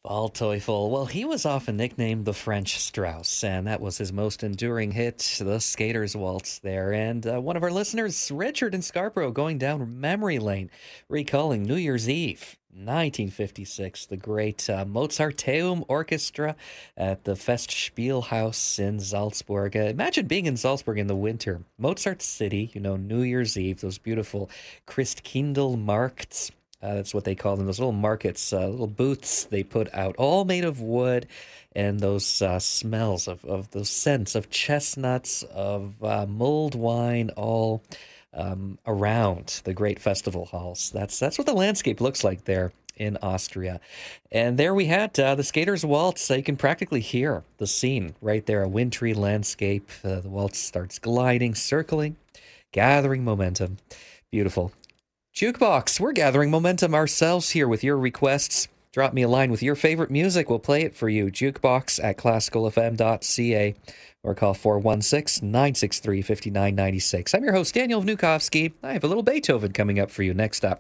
Waldteufel. Well, he was often nicknamed the French Strauss, and that was his most enduring hit, The Skater's Waltz there. And one of our listeners, Richard in Scarborough, going down memory lane, recalling New Year's Eve, 1956, the great Mozarteum Orchestra at the Festspielhaus in Salzburg. Imagine being in Salzburg in the winter. Mozart City, New Year's Eve, those beautiful Christkindlmarkts. That's what they call them, those little markets, little booths they put out, all made of wood, and those smells of those scents of chestnuts, of mulled wine, all around the great festival halls. That's what the landscape looks like there in Austria. And there we had the Skater's Waltz. You can practically hear the scene right there, a wintry landscape. The waltz starts gliding, circling, gathering momentum. Beautiful. Jukebox, we're gathering momentum ourselves here with your requests. Drop me a line with your favorite music. We'll play it for you. Jukebox at classicalfm.ca or call 416-963-5996. I'm your host, Daniel Vnukovsky. I have a little Beethoven coming up for you next up.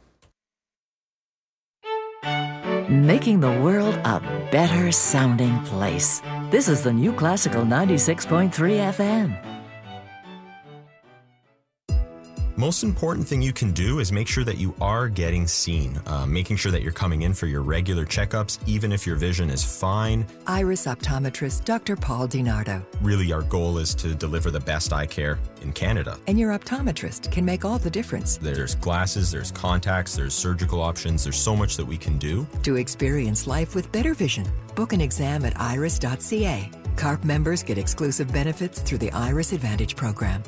Making the world a better sounding place. This is the New Classical 96.3 FM. Most important thing you can do is make sure that you are getting seen, making sure that you're coming in for your regular checkups, even if your vision is fine. Iris optometrist Dr. Paul DiNardo. Really, our goal is to deliver the best eye care in Canada. And your optometrist can make all the difference. There's glasses, there's contacts, there's surgical options. There's so much that we can do. To experience life with better vision, book an exam at iris.ca. CARP members get exclusive benefits through the Iris Advantage program.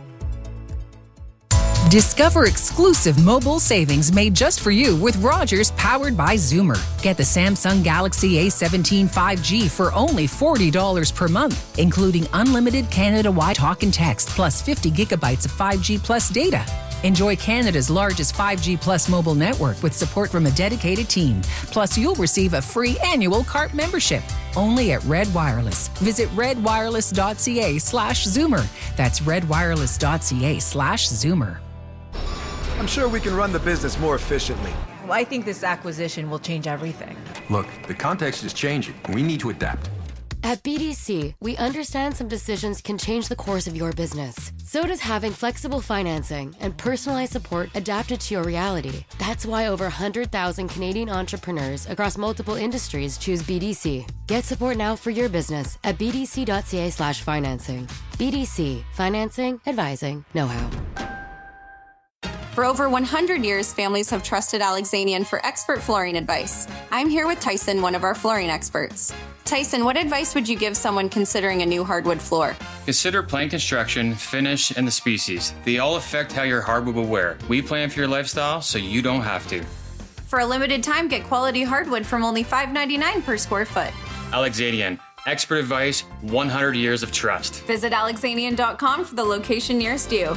Discover exclusive mobile savings made just for you with Rogers, powered by Zoomer. Get the Samsung Galaxy A17 5G for only $40 per month, including unlimited Canada-wide talk and text, plus 50 gigabytes of 5G plus data. Enjoy Canada's largest 5G plus mobile network with support from a dedicated team. Plus, you'll receive a free annual CARP membership. Only at Red Wireless. Visit redwireless.ca/Zoomer. That's redwireless.ca/Zoomer. I'm sure we can run the business more efficiently. Well, I think this acquisition will change everything. Look, the context is changing. We need to adapt. At BDC, we understand some decisions can change the course of your business. So does having flexible financing and personalized support adapted to your reality. That's why over 100,000 Canadian entrepreneurs across multiple industries choose BDC. Get support now for your business at bdc.ca/financing. BDC, financing, advising, know-how. For over 100 years, families have trusted Alexanian for expert flooring advice. I'm here with Tyson, one of our flooring experts. Tyson, what advice would you give someone considering a new hardwood floor? Consider plan construction, finish, and the species. They all affect how your hardwood will wear. We plan for your lifestyle so you don't have to. For a limited time, get quality hardwood from only $5.99 per square foot. Alexanian. Expert advice, 100 years of trust. Visit alexanian.com for the location nearest you.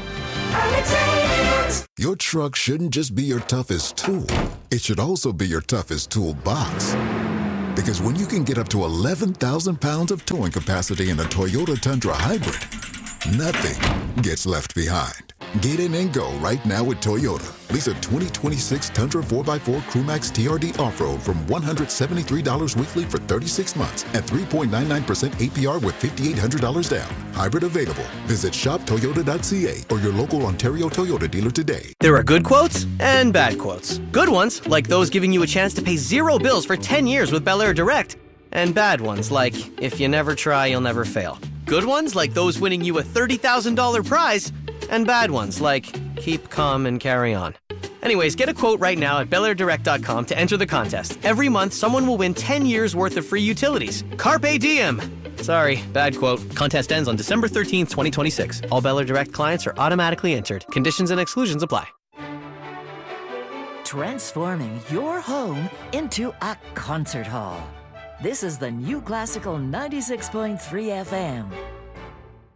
Your truck shouldn't just be your toughest tool. It should also be your toughest toolbox. Because when you can get up to 11,000 pounds of towing capacity in a Toyota Tundra Hybrid, nothing gets left behind. Get in and go right now with Toyota. Lease a 2026 Tundra 4x4 Crewmax TRD Off-Road from $173 weekly for 36 months at 3.99% APR with $5,800 down. Hybrid available. Visit shoptoyota.ca or your local Ontario Toyota dealer today. There are good quotes and bad quotes. Good ones, like those giving you a chance to pay zero bills for 10 years with Bel Air Direct. And bad ones, like, if you never try, you'll never fail. Good ones, like those winning you a $30,000 prize. And bad ones, like, keep calm and carry on. Anyways, get a quote right now at belairdirect.com to enter the contest. Every month, someone will win 10 years worth of free utilities. Carpe diem! Sorry, bad quote. Contest ends on December 13th, 2026. All Bel Air Direct clients are automatically entered. Conditions and exclusions apply. Transforming your home into a concert hall. This is the New Classical 96.3 FM.